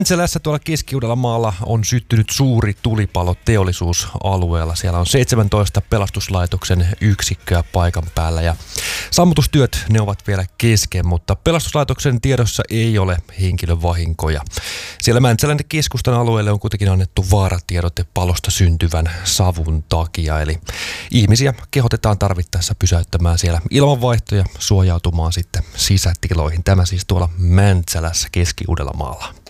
Mäntsälässä tuolla Keski-Uudellamaalla on syttynyt suuri tulipalo teollisuusalueella. Siellä on 17 pelastuslaitoksen yksikköä paikan päällä ja sammutustyöt ne ovat vielä kesken, mutta pelastuslaitoksen tiedossa ei ole henkilövahinkoja. Siellä Mäntsälän keskustan alueelle on kuitenkin annettu vaaratiedote palosta syntyvän savun takia, eli ihmisiä kehotetaan tarvittaessa pysäyttämään siellä ilmanvaihtoja suojautumaan sitten sisätiloihin. Tämä siis tuolla Mäntsälässä Keski-Uudellamaalla.